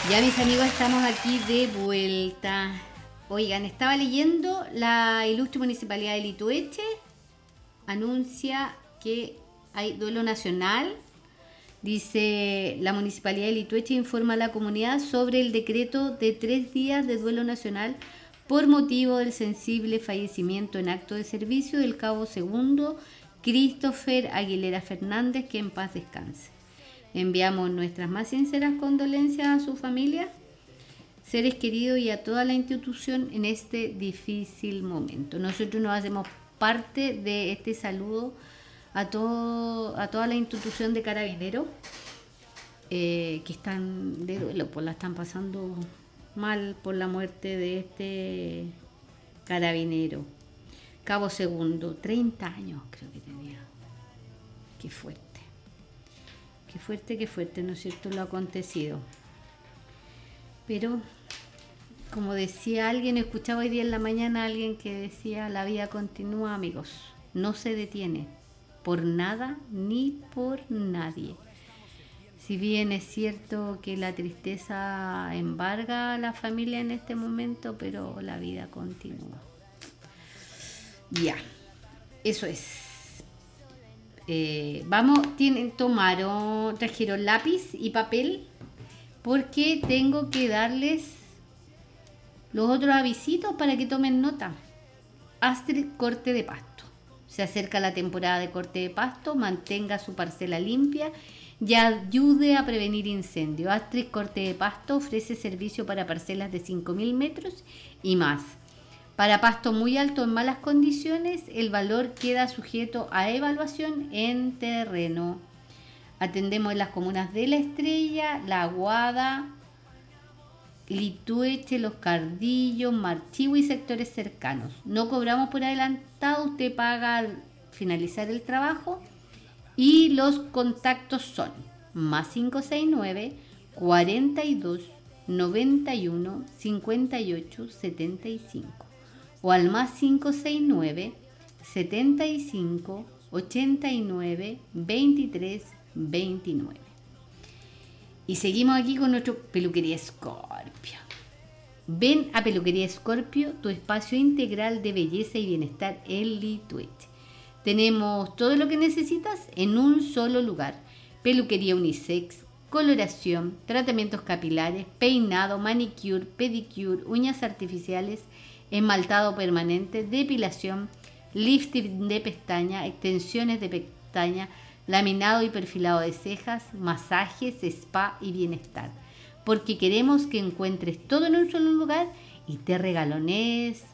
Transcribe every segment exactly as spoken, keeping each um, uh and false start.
Ya mis amigos, estamos aquí de vuelta. Oigan, estaba leyendo la ilustre municipalidad de Litueche anuncia que hay duelo nacional. Dice, la municipalidad de Litueche informa a la comunidad sobre el decreto de tres días de duelo nacional por motivo del sensible fallecimiento en acto de servicio del cabo segundo Christopher Aguilera Fernández, que en paz descanse. Enviamos nuestras más sinceras condolencias a su familia, seres queridos y a toda la institución en este difícil momento. Nosotros nos hacemos parte de este saludo a, todo, a toda la institución de Carabineros eh, que están de duelo, pues la están pasando mal por la muerte de este carabinero. Cabo segundo, treinta años creo que tenía. Qué fuerte. Qué fuerte, qué fuerte, ¿no es cierto?, lo acontecido. Pero, como decía alguien, escuchaba hoy día en la mañana a alguien que decía, la vida continúa, amigos, no se detiene, por nada ni por nadie. Si bien es cierto que la tristeza embarga a la familia en este momento, pero la vida continúa. Ya, eso es. Eh, vamos, tienen, tomaron, trajeron lápiz y papel porque tengo que darles los otros avisitos para que tomen nota. Astrid, corte de pasto. Se acerca la temporada de corte de pasto, mantenga su parcela limpia y ayude a prevenir incendios. Astrid, corte de pasto, ofrece servicio para parcelas de cinco mil metros y más. Para pasto muy alto en malas condiciones, el valor queda sujeto a evaluación en terreno. Atendemos en las comunas de La Estrella, La Aguada, Litueche, Los Cardillos, Marchihue y sectores cercanos. No cobramos por adelantado, usted paga al finalizar el trabajo y los contactos son más cinco seis nueve, cuarenta y dos, noventa y uno, cincuenta y ocho, setenta y cinco. O al más cinco seis nueve, setenta y cinco, ochenta y nueve, veintitrés, veintinueve. Y seguimos aquí con nuestro Peluquería Scorpio. Ven a Peluquería Scorpio, tu espacio integral de belleza y bienestar en Litueche. Tenemos todo lo que necesitas en un solo lugar. Peluquería unisex, coloración, tratamientos capilares, peinado, manicure, pedicure, uñas artificiales, esmaltado permanente, depilación, lifting de pestaña, extensiones de pestaña, laminado y perfilado de cejas, masajes, spa y bienestar. Porque queremos que encuentres todo en un solo lugar y te regalones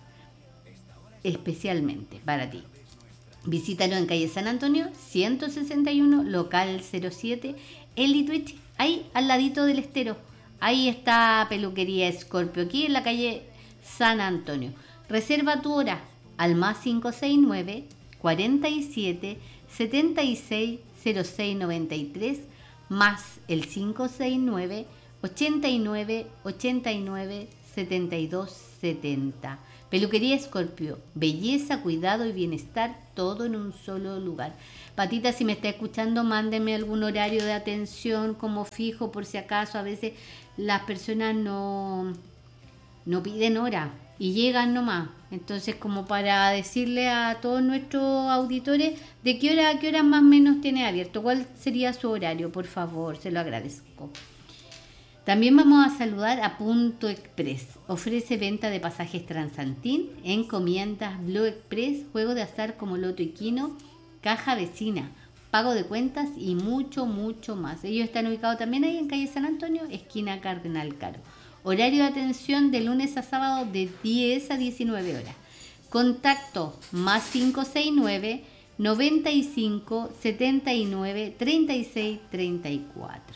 especialmente para ti. Visítalo en calle San Antonio, ciento sesenta y uno, local cero siete, en Litueche, ahí al ladito del estero. Ahí está Peluquería Scorpio, aquí en la calle San Antonio. Reserva tu hora al más cinco seis nueve, cuarenta y siete, setenta y seis, cero seis noventa y tres más el cinco seis nueve, ochenta y nueve, ochenta y nueve, setenta y dos setenta. Peluquería Scorpio, belleza, cuidado y bienestar, todo en un solo lugar. Patita, si me está escuchando, mándeme algún horario de atención como fijo, por si acaso a veces las personas no no piden hora y llegan nomás. Entonces, como para decirle a todos nuestros auditores de qué hora a qué hora más o menos tiene abierto, cuál sería su horario, por favor, se lo agradezco. También vamos a saludar a Punto Express. Ofrece venta de pasajes Transantín, encomiendas Blue Express, juego de azar como Loto y Quino, caja vecina, pago de cuentas y mucho, mucho más. Ellos están ubicados también ahí en calle San Antonio, esquina Cardenal Caro. Horario de atención de lunes a sábado de diez a diecinueve horas. Contacto más cinco seis nueve, noventa y cinco, setenta y nueve, treinta y seis, treinta y cuatro.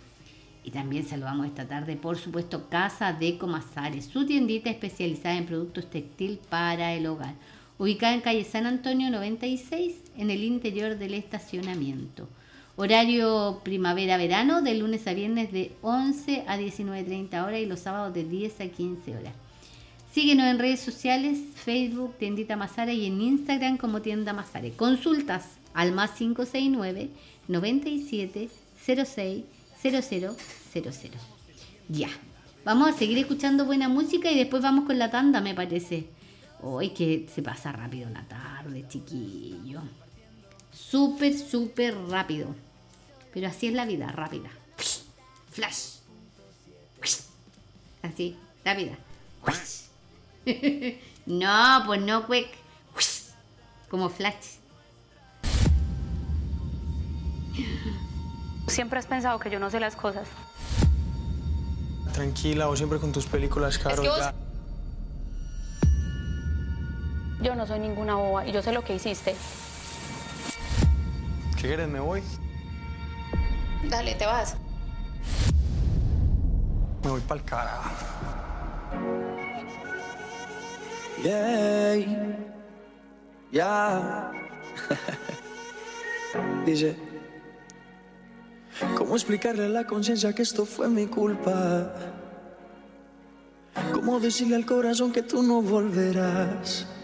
Y también saludamos esta tarde, por supuesto, Casa Deco Mazares, su tiendita especializada en productos textil para el hogar. Ubicada en calle San Antonio noventa y seis, en el interior del estacionamiento. Horario primavera-verano, de lunes a viernes de once a diecinueve treinta horas y los sábados de diez a quince horas. Síguenos en redes sociales, Facebook, Tiendita Mazare, y en Instagram como Tienda Mazare. Consultas al más cinco seis nueve, noventa y siete, cero seis, cero cero cero cero. Ya. Vamos a seguir escuchando buena música y después vamos con la tanda, me parece. Hoy que se pasa rápido la tarde, chiquillo. Súper, súper rápido. Pero así es la vida, rápida. Flash. Así, rápida. No, pues no, quick. Como flash. Siempre has pensado que yo no sé las cosas. Tranquila, vos siempre con tus películas, Caro. Es que vos... Yo no soy ninguna boba y yo sé lo que hiciste. ¿Qué quieres? ¿Me voy? Dale, te vas. Me voy pa'l carajo. Yeah, yeah. Dice, ¿cómo explicarle a la conciencia que esto fue mi culpa? ¿Cómo decirle al corazón que tú no volverás?